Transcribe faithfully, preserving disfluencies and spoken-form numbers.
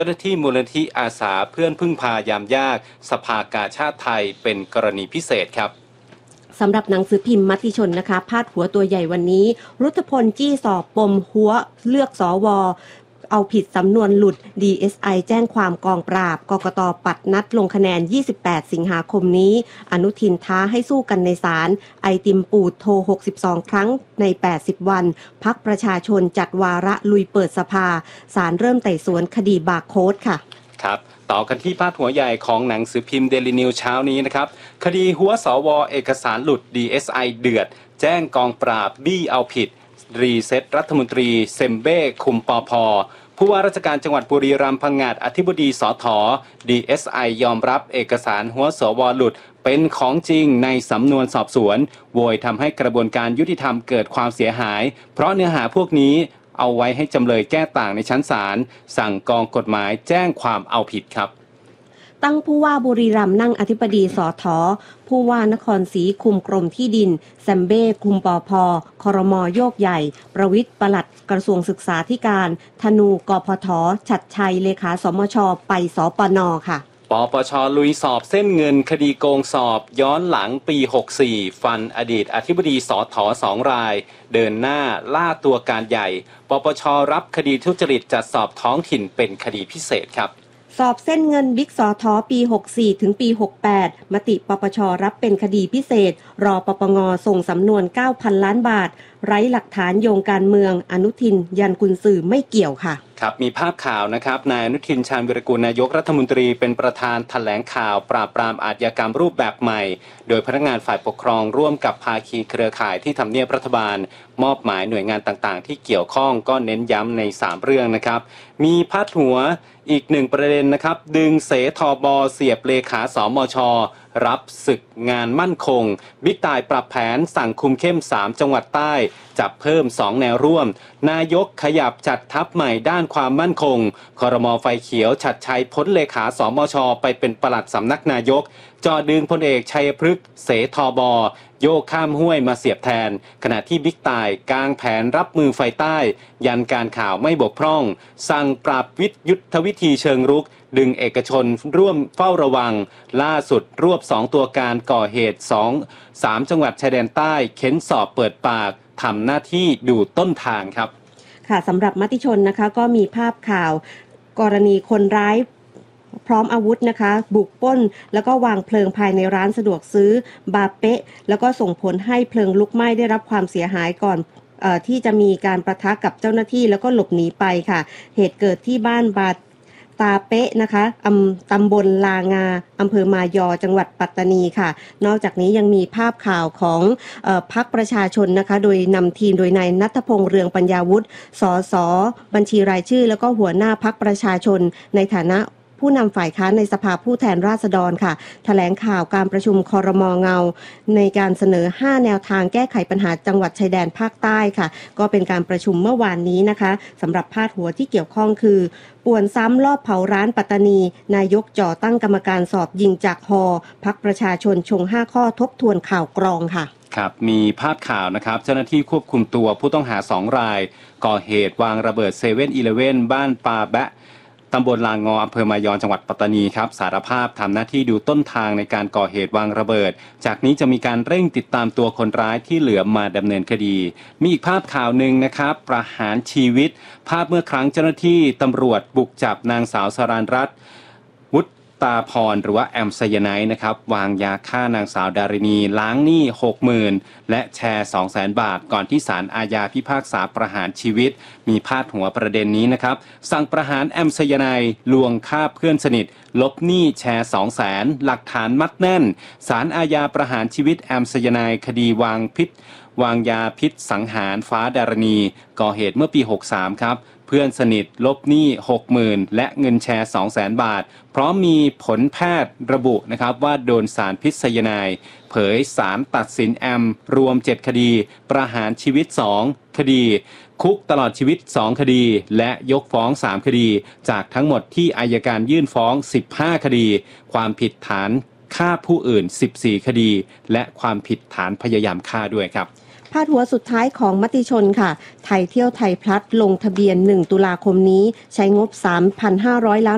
จ้าหน้าที่มูลนิธิอาสาเพื่อนพึ่งพายามยากสภากาชาดไทยเป็นกรณีพิเศษครับสำหรับหนังสือพิมพ์มติชนนะคะพาดหัวตัวใหญ่วันนี้รุทธพลจี้สอบปมหัวเลือกสวเอาผิดสำนวนหลุด ดี เอส ไอ แจ้งความกองปราบกกต.ปัดนัดลงคะแนนยี่สิบแปดสิงหาคมนี้อนุทินท้าให้สู้กันในศาลไอติมปูดโทรหกสิบสองครั้งในแปดสิบวันพรรคประชาชนจัดวาระลุยเปิดสภาศาลเริ่มไต่สวนคดีบาร์โค้ดค่ะครับต่อกันที่พาดหัวใหญ่ของหนังสือพิมพ์เดลินิวเช้านี้นะครับคดีหัวสวเอกสารหลุด ดี เอส ไอ เดือดแจ้งกองปราบบี้เอาผิดรีเซ็ตรัฐมนตรีเซมเบ้คุมปพผู้ว่าราชการจังหวัดบุรีรัมย์พังงาดอธิบดีสถ ดี เอส ไอ ยอมรับเอกสารหัวสวหลุดเป็นของจริงในสำนวนสอบสวนโวยทำให้กระบวนการยุติธรรมเกิดความเสียหายเพราะเนื้อหาพวกนี้เอาไว้ให้จำเลยแก้ต่างในชั้นศาลสั่งกองกฎหมายแจ้งความเอาผิดครับตั้งผู้ว่าบุรีรัมย์นั่งอธิบดีสถ ผู้ว่านครศรีคุมกรมที่ดินแซมเบ้คุมปพครมโยกใหญ่ประวิตรปลัดกระทรวงศึกษาธิการธนูกพทฉัตรชัยเลขาสมชไปสปนค่ะปปชลุยสอบเส้นเงินคดีโกงสอบย้อนหลังปีหกสี่ฟันอดีตอธิบดีสถสองรายเดินหน้าล่าตัวการใหญ่ปปชรับคดีทุจริตจัดสอบท้องถิ่นเป็นคดีพิเศษครับสอบเส้นเงินบิ๊กสทปีหกสี่ถึงปีหกแปดมติปปชรับเป็นคดีพิเศษรอปปงส่งสำนวน เก้าพัน ล้านบาทไร้หลักฐานโยงการเมืองอนุทินยันกุลสื่อไม่เกี่ยวค่ะครับมีภาพข่าวนะครับนายอนุทินชาญวิรากูลนายกรัฐมนตรีเป็นประธานแถลงข่าวปราบปรามอาชญากรรมรูปแบบใหม่โดยพนักงานฝ่ายปกครองร่วมกับภาคีเครือข่ายที่ทำเนียบรัฐบาลมอบหมายหน่วยงานต่างๆที่เกี่ยวข้องก็เน้นย้ำในสามเรื่องนะครับมีพาดหัวอีกหนึ่งประเด็นนะครับดึงเสทบเสียบเลขาสมชรับศึกงานมั่นคงบิ๊กต่ายปรับแผนสั่งคุมเข้มสามจังหวัดใต้จับเพิ่มสองแนวร่วมนายกขยับจัดทัพใหม่ด้านความมั่นคงครม.ไฟเขียวฉัตรชัยพ้นเลขาสมชไปเป็นปลัดสำนักนายกจอดึงพลเอกชัยพฤกษ์เสทบโยกข้ามห้วยมาเสียบแทนขณะที่บิ๊กต่ายกางแผนรับมือไฟใต้ยันการข่าวไม่บกพร่องสั่งปราบวิทยุทธวิธีเชิงรุกดึงเอกชนร่วมเฝ้าระวังล่าสุดรวบสองตัวการก่อเหตุสอง สามจังหวัดชายแดนใต้เค้นสอบเปิดปากทำหน้าที่ดูต้นทางครับค่ะสำหรับมติชนนะคะก็มีภาพข่าวกรณีคนร้ายพร้อมอาวุธนะคะบุกปล้นแล้วก็วางเพลิงภายในร้านสะดวกซื้อบาเป๊ะแล้วก็ส่งผลให้เพลิงลุกไหม้ได้รับความเสียหายก่อนเอ่อที่จะมีการประทะกับเจ้าหน้าที่แล้วก็หลบหนีไปค่ะเหตุเกิดที่บ้านบาตาเป๊ะนะคะตำบลลางาอำเภอมายอจังหวัดปัตตานีค่ะนอกจากนี้ยังมีภาพข่าวของเอ่อพรรคประชาชนนะคะโดยนำทีมโดยนายณัฐพงษ์เรืองปัญญาวุฒิสสบัญชีรายชื่อแล้วก็หัวหน้าพรรคประชาชนในฐานะผู้นำฝ่ายค้านในสภาผู้แทนราษฎรค่ะแถลงข่าวการประชุมครม.เงาในการเสนอห้าแนวทางแก้ไขปัญหาจังหวัดชายแดนภาคใต้ค่ะก็เป็นการประชุมเมื่อวานนี้นะคะสำหรับพาดหัวที่เกี่ยวข้องคือป่วนซ้ำรอบเผาร้านปัตตานีนายกจ่อตั้งกรรมการสอบยิงจากฮอพรรคประชาชนชงห้าข้อทบทวนข่าวกรองค่ะครับมีภาพข่าวนะครับเจ้าหน้าที่ควบคุมตัวผู้ต้องหาสองรายก่อเหตุวางระเบิดเซเว่นอีเลฟเว่นบ้านปาแบะตำบลลางงออำเภอมายอนจังหวัดปัตตานีครับสารภาพทำหน้าที่ดูต้นทางในการก่อเหตุวางระเบิดจากนี้จะมีการเร่งติดตามตัวคนร้ายที่เหลือมาดำเนินคดีมีอีกภาพข่าวหนึ่งนะครับประหารชีวิตภาพเมื่อครั้งเจ้าหน้าที่ตำรวจบุกจับนางสาวสราญรัตน์วุฒตาพรหรือว่าแอมไซยาไนด์นะครับวางยาฆ่านางสาวดารินีล้างหนี้ หกหมื่น และแชร์ สองแสน บาทก่อนที่ศาลอาญาพิพากษาประหารชีวิตมีพาดหัวประเด็นนี้นะครับสั่งประหารแอมไซยาไนด์ลวงฆ่าเพื่อนสนิทลบหนี้แชร์ สองแสน หลักฐานมัดแน่นศาลอาญาประหารชีวิตแอมไซยาไนด์คดีวางพิษวางยาพิษสังหารฟ้าดารณีก่อเหตุเมื่อปีหกสามครับเพื่อนสนิทลบหนี้ หกหมื่น และเงินแชร์ สองแสน บาทพร้อมมีผลแพทย์ระบุนะครับว่าโดนสารพิษไซยาไนด์เผยศาลตัดสินแอมรวมเจ็ดคดีประหารชีวิตสองคดีคุกตลอดชีวิตสองคดีและยกฟ้องสามคดีจากทั้งหมดที่อัยการยื่นฟ้องสิบห้าคดีความผิดฐานฆ่าผู้อื่นสิบสี่คดีและความผิดฐานพยายามฆ่าด้วยครับพาดหัวสุดท้ายของมติชนค่ะไทยเที่ยวไทยพลัสลงทะเบียนหนึ่งตุลาคมนี้ใช้งบ สามพันห้าร้อย ล้าน